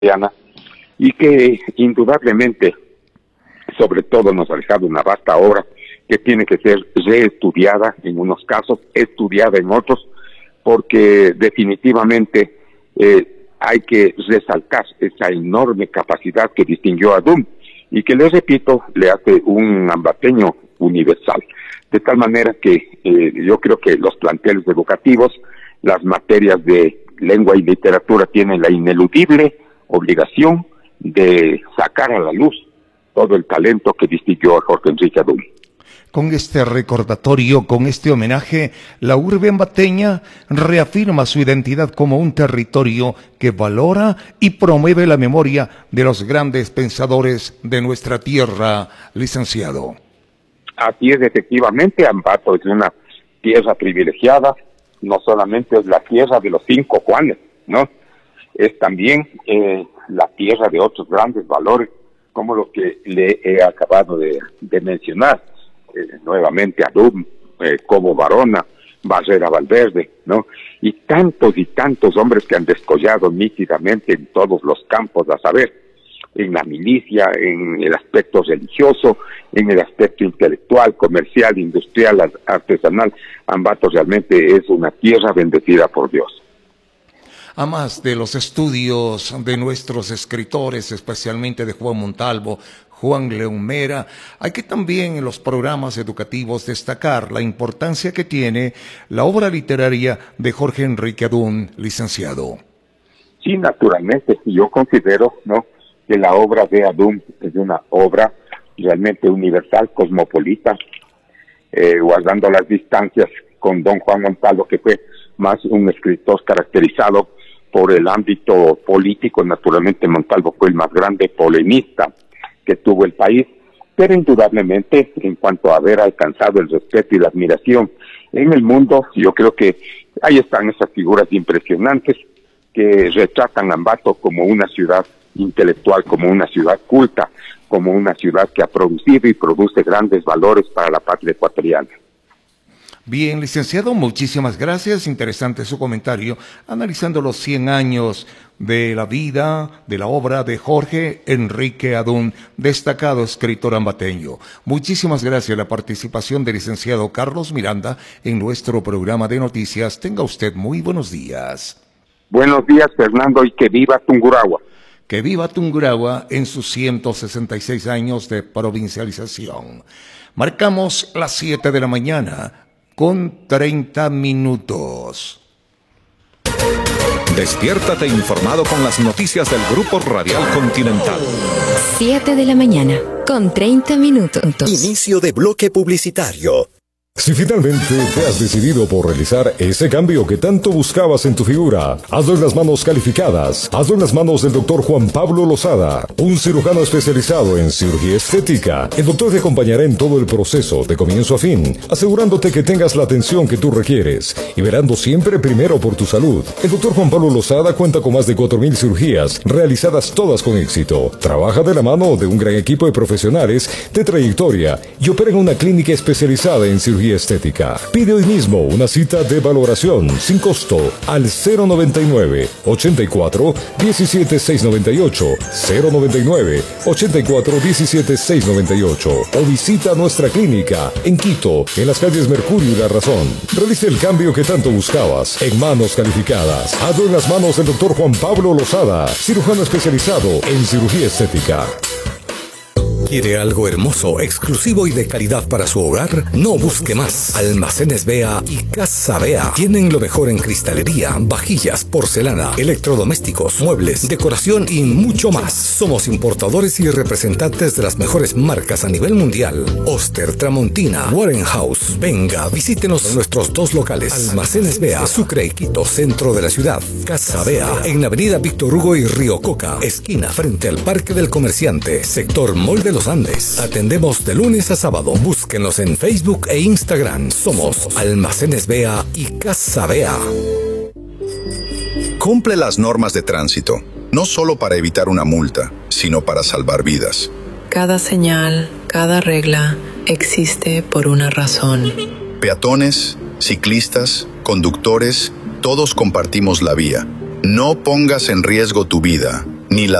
ecuatoriana y que indudablemente, sobre todo, nos ha dejado una vasta obra que tiene que ser reestudiada en unos casos, estudiada en otros, porque definitivamente hay que resaltar esa enorme capacidad que distinguió a Dum y que, les repito, le hace un ambateño universal. De tal manera que yo creo que los planteles educativos, las materias de lengua y literatura tienen la ineludible obligación de sacar a la luz todo el talento que distinguió a Jorge Enrique Adún. Con este recordatorio, con este homenaje, la urbe ambateña reafirma su identidad como un territorio que valora y promueve la memoria de los grandes pensadores de nuestra tierra, licenciado. Así es, efectivamente, Ambato es una tierra privilegiada, no solamente es la tierra de los 5 Juanes, ¿no? Es también la tierra de otros grandes valores, como los que le he acabado de mencionar. Nuevamente Adum, Cobo Barona, Barrera Valverde, ¿no? Y tantos hombres que han descollado nítidamente en todos los campos, a saber, en la milicia, en el aspecto religioso, en el aspecto intelectual, comercial, industrial, artesanal. Ambato realmente es una tierra bendecida por Dios. A más de los estudios de nuestros escritores, especialmente de Juan Montalvo, Juan León Mera, hay que también en los programas educativos destacar la importancia que tiene la obra literaria de Jorge Enrique Adún, licenciado. Sí, naturalmente, yo considero, ¿no?, que la obra de Adún es una obra realmente universal, cosmopolita, guardando las distancias con don Juan Montalvo, que fue más un escritor caracterizado por el ámbito político. Naturalmente Montalvo fue el más grande polemista que tuvo el país, pero indudablemente, en cuanto a haber alcanzado el respeto y la admiración en el mundo, yo creo que ahí están esas figuras impresionantes que retratan a Ambato como una ciudad intelectual, como una ciudad culta, como una ciudad que ha producido y produce grandes valores para la patria ecuatoriana. Bien, licenciado, muchísimas gracias. Interesante su comentario, analizando los 100 años de la vida, de la obra de Jorge Enrique Adún, destacado escritor ambateño. Muchísimas gracias a la participación del licenciado Carlos Miranda en nuestro programa de noticias. Tenga usted muy buenos días. Buenos días, Fernando, y que viva Tungurahua. Que viva Tungurahua en sus 166 años de provincialización. Marcamos las 7 de la mañana con 30 minutos. Despiértate informado con las noticias del Grupo Radial Continental. 7 de la mañana con 30 minutos. Inicio de bloque publicitario. Si finalmente te has decidido por realizar ese cambio que tanto buscabas en tu figura, hazlo en las manos calificadas, hazlo en las manos del doctor Juan Pablo Lozada, un cirujano especializado en cirugía estética. El doctor te acompañará en todo el proceso, de comienzo a fin, asegurándote que tengas la atención que tú requieres y velando siempre primero por tu salud. El doctor Juan Pablo Lozada cuenta con más de 4.000 cirugías, realizadas todas con éxito. Trabaja de la mano de un gran equipo de profesionales de trayectoria y opera en una clínica especializada en cirugía estética. Pide hoy mismo una cita de valoración sin costo al 099 84 17 698, 099 84 17 698, o visita nuestra clínica en Quito, en las calles Mercurio y La Razón. Realice el cambio que tanto buscabas en manos calificadas. Hazlo en las manos del doctor Juan Pablo Lozada, cirujano especializado en cirugía estética. ¿Quiere algo hermoso, exclusivo y de calidad para su hogar? No busque más. Almacenes Bea y Casa Bea tienen lo mejor en cristalería, vajillas, porcelana, electrodomésticos, muebles, decoración y mucho más. Somos importadores y representantes de las mejores marcas a nivel mundial. Oster, Tramontina, Warren House. Venga, visítenos en nuestros 2 locales. Almacenes Bea, Sucre y Quito, centro de la ciudad. Casa Bea, en la avenida Víctor Hugo y Río Coca, esquina frente al Parque del Comerciante, sector Mall de los Andes. Atendemos de lunes a sábado. Búsquenos en Facebook e Instagram. Somos Almacenes Bea y Casa Bea. Cumple las normas de tránsito, no solo para evitar una multa, sino para salvar vidas. Cada señal, cada regla existe por una razón. Peatones, ciclistas, conductores, todos compartimos la vía. No pongas en riesgo tu vida, ni la